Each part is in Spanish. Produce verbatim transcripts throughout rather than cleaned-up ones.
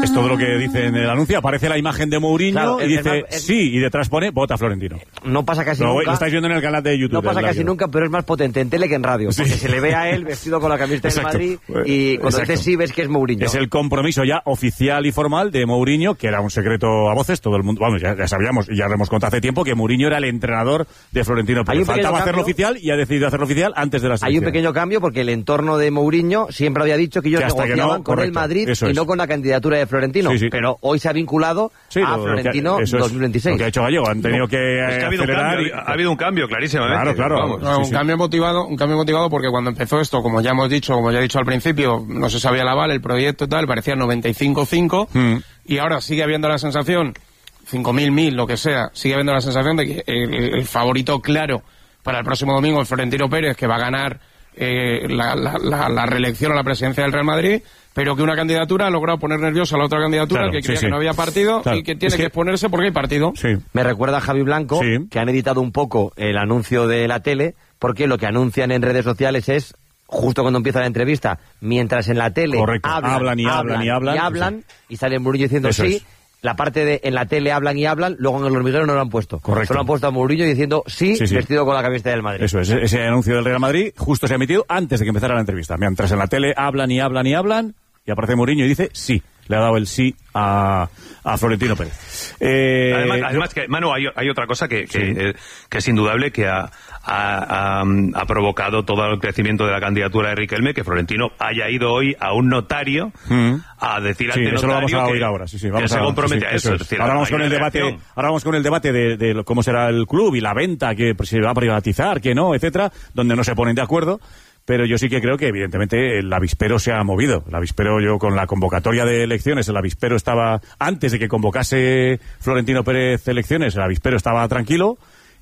Es todo lo que dice en el anuncio. Aparece la imagen de Mourinho claro, y dice es, sí, y detrás pone vota Florentino. No pasa casi lo, nunca. Lo estáis viendo en el canal de YouTube. No pasa casi nunca, pero es más potente en tele que en radio. Porque sí. se le ve a él vestido con la camiseta del Madrid y cuando dice sí ves que es Mourinho. Es el compromiso ya oficial y formal de Mourinho, que era un secreto a voces, todo el mundo, vamos, ya, ya sabíamos, y ya lo hemos contado hace tiempo, que Mourinho era el entrenador de Florentino Pérez. Faltaba cambio, hacerlo oficial y ha decidido hacerlo oficial antes de la selección. Hay un pequeño cambio porque el entorno de Mourinho siempre había dicho que ellos que negociaban no, con correcto, el Madrid y no con la candidatura de Florentino, sí, sí. pero hoy se ha vinculado sí, a Florentino que, dos mil veintiséis. Lo que ha hecho Gallego, han tenido que, es que ha habido acelerar. Un cambio, y... Ha habido un cambio, clarísimamente. Claro, claro. Vamos, no, sí, un, sí. Cambio motivado, un cambio motivado porque cuando empezó esto, como ya hemos dicho, como ya he dicho al principio, no se sabía la aval, el proyecto y tal, parecía noventa y cinco cinco mm. y ahora sigue habiendo la sensación, cinco mil, mil, lo que sea, sigue habiendo la sensación de que el, el favorito claro para el próximo domingo es Florentino Pérez, que va a ganar eh, la, la, la, la reelección a la presidencia del Real Madrid, pero que una candidatura ha logrado poner nerviosa a la otra candidatura, claro, que creía sí, sí. que no había partido claro. y que tiene es que, que exponerse porque hay partido. Sí. Me recuerda a Javi Blanco, sí. que han editado un poco el anuncio de la tele, porque lo que anuncian en redes sociales es justo cuando empieza la entrevista, mientras en la tele Correcto. hablan, hablan y hablan y hablan y, hablan, sí. y sale Mourinho diciendo Eso sí, es. la parte de en la tele hablan y hablan, luego en el hormiguero no lo han puesto. Correcto. Solo han puesto a Mourinho diciendo sí, sí, sí, vestido con la camiseta del Madrid. Eso es, ese anuncio del Real Madrid justo se ha emitido antes de que empezara la entrevista. Mientras en la tele hablan y hablan y hablan, y aparece Mourinho y dice sí. Le ha dado el sí a, a Florentino Pérez. Eh, además, además que, Manu, hay, hay otra cosa que, que, sí. eh, que es indudable, que ha, ha, ha, ha provocado todo el crecimiento de la candidatura de Riquelme, que Florentino haya ido hoy a un notario mm. a decir sí, ante eso notario lo vamos a oír que, ahora. Sí, sí, vamos que a, se compromete sí, sí, a eso. eso es. Es decir, ahora, vamos con el debate, ahora vamos con el debate de, de, de cómo será el club y la venta, que se va a privatizar, que no, etcétera, donde no se ponen de acuerdo. Pero yo sí que creo que, evidentemente, el avispero se ha movido. El avispero, yo con la convocatoria de elecciones, el avispero estaba, antes de que convocase Florentino Pérez elecciones, el avispero estaba tranquilo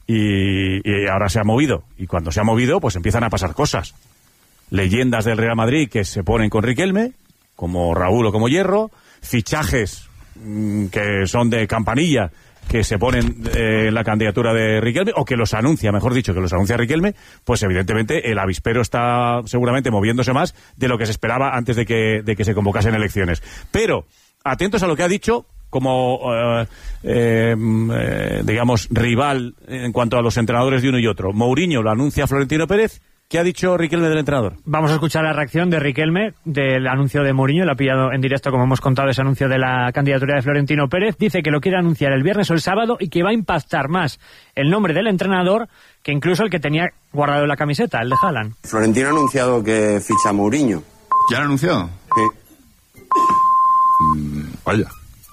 y, y ahora se ha movido. Y cuando se ha movido, pues empiezan a pasar cosas. Leyendas del Real Madrid que se ponen con Riquelme, como Raúl o como Hierro, fichajes mmm, que son de campanilla, que se ponen eh, en la candidatura de Riquelme, o que los anuncia, mejor dicho, que los anuncia Riquelme, pues evidentemente el avispero está seguramente moviéndose más de lo que se esperaba antes de que, de que se convocasen elecciones. Pero, atentos a lo que ha dicho como, eh, eh, eh, digamos, rival en cuanto a los entrenadores de uno y otro. Mourinho lo anuncia a Florentino Pérez. ¿Qué ha dicho Riquelme del entrenador? Vamos a escuchar la reacción de Riquelme del anuncio de Mourinho. Lo ha pillado en directo, como hemos contado, ese anuncio de la candidatura de Florentino Pérez. Dice que lo quiere anunciar el viernes o el sábado y que va a impactar más el nombre del entrenador que incluso el que tenía guardado en la camiseta, el de Haaland. Florentino ha anunciado que ficha a Mourinho. ¿Ya lo ha anunciado? Sí. Mm, vaya.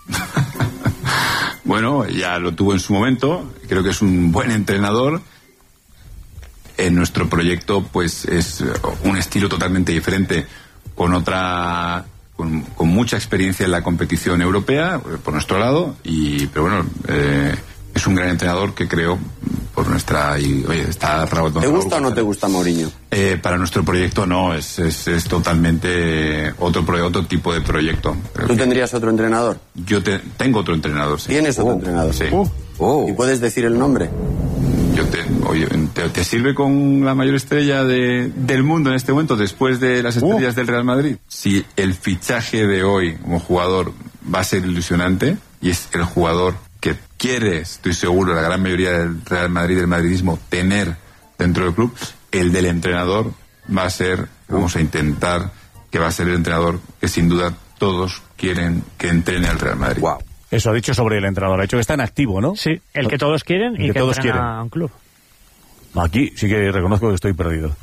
Bueno, ya lo tuvo en su momento. Creo que es un buen entrenador. En nuestro proyecto, pues, es un estilo totalmente diferente, con otra, con, con mucha experiencia en la competición europea, por nuestro lado, y, pero bueno, eh, es un gran entrenador que creo, por nuestra, y, oye, está Raúl. ¿Te gusta o no te gusta Mourinho? Eh, para nuestro proyecto no, es, es, es totalmente otro, otro tipo de proyecto. Creo ¿Tú tendrías otro entrenador? Yo te, tengo otro entrenador, sí. ¿Tienes otro oh, entrenador? Sí. Oh. Oh. ¿Y puedes decir el nombre? Yo te, oye, te, ¿te sirve con la mayor estrella de, del mundo en este momento, después de las estrellas uh. del Real Madrid? Si el fichaje de hoy como jugador va a ser ilusionante, y es el jugador que quiere, estoy seguro, la gran mayoría del Real Madrid, del madridismo, tener dentro del club, el del entrenador va a ser, vamos a intentar, que va a ser el entrenador que sin duda todos quieren que entrene al Real Madrid. Wow. Eso ha dicho sobre el entrenador. Ha dicho que está en activo, ¿no? Sí, el que todos quieren y que, que todos quieren a un club. Aquí sí que reconozco que estoy perdido.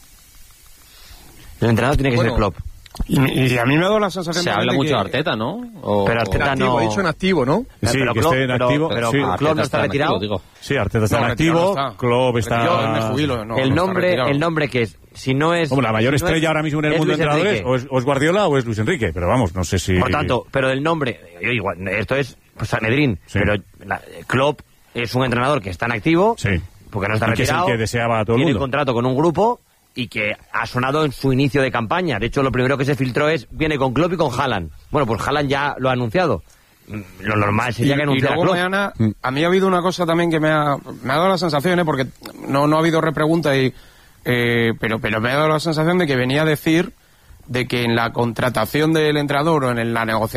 El entrenador tiene que bueno, ser Klopp. Y, y a mí me ha dado la sensación... Se habla de mucho que... de Arteta, ¿no? O, pero Arteta activo, no... Ha dicho en activo, ¿no? Sí, pero que Klopp, esté en activo. Pero, pero sí. Klopp no está retirado. Activo, digo. Sí, Arteta está no, en activo, no está. Klopp está... Yo me jubilo, no, el, no nombre, el nombre que es... Si no es... Como la mayor si no estrella es, ahora mismo en el mundo de entrenadores, o es, o es Guardiola o es Luis Enrique, pero vamos, no sé si... Por tanto, pero el nombre... Yo, igual, esto es pues, Sanedrín, sí. Pero la, Klopp es un entrenador que está en activo, sí. Porque no está y retirado, que es el que deseaba a todo el tiene mundo. contrato con un grupo y que ha sonado en su inicio de campaña. De hecho, lo primero que se filtró es, viene con Klopp y con Haaland. Bueno, pues Haaland ya lo ha anunciado. Lo normal sería y, que anunciara y luego Klopp. mañana, a mí ha habido una cosa también que me ha, me ha dado la sensación, ¿eh? Porque no, no ha habido repregunta, y, eh, pero, pero me ha dado la sensación de que venía a decir de que en la contratación del entrenador o en la negociación